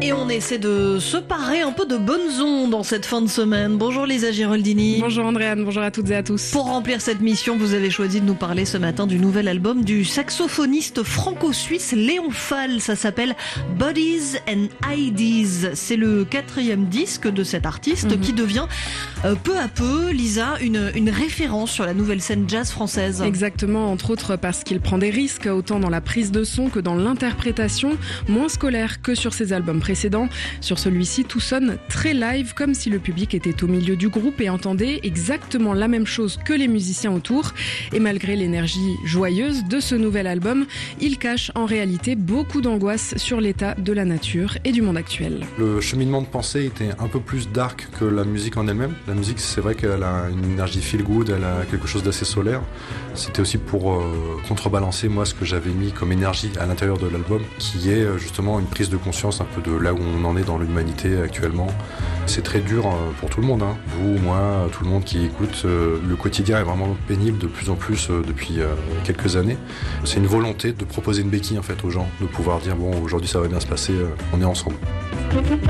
Et on essaie de se parer un peu de bonnes ondes en cette fin de semaine. Bonjour Lisa Giraldini. Bonjour Andréane, bonjour à toutes et à tous. Pour remplir cette mission, vous avez choisi de nous parler ce matin du nouvel album du saxophoniste franco-suisse Léon Fall. Ça s'appelle Bodies and IDs. C'est le 4e disque de cet artiste qui devient peu à peu, Lisa, une référence sur la nouvelle scène jazz française. Exactement, entre autres parce qu'il prend des risques autant dans la prise de son que dans l'interprétation, moins scolaire que sur ses albums précédents. Sur celui-ci, tout sonne très live, comme si le public était au milieu du groupe et entendait exactement la même chose que les musiciens autour. Et malgré l'énergie joyeuse de ce nouvel album, il cache en réalité beaucoup d'angoisse sur l'état de la nature et du monde actuel. Le cheminement de pensée était un peu plus dark que la musique en elle-même. La musique, c'est vrai qu'elle a une énergie feel good, elle a quelque chose d'assez solaire. C'était aussi pour contrebalancer moi ce que j'avais mis comme énergie à l'intérieur de l'album, qui est justement une prise de conscience un peu de là où on en est dans l'humanité actuellement. C'est très dur pour tout le monde, hein. Vous, moi, tout le monde qui écoute. Le quotidien est vraiment pénible de plus en plus depuis quelques années. C'est une volonté de proposer une béquille en fait aux gens, de pouvoir dire bon, aujourd'hui ça va bien se passer, on est ensemble.